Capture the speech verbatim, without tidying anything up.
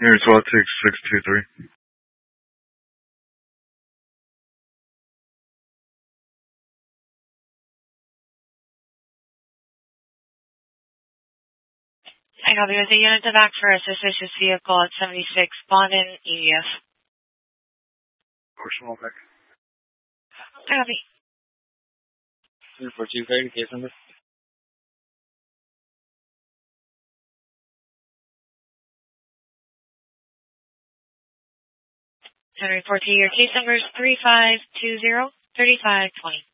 Here, SWAT six six two three. I copy with a unit to back for a suspicious vehicle at seventy-six Bondin, E D F. Portion all back. I copy. Unit four two thirty, case number. ten report to your case number is three five two zero, three five two zero.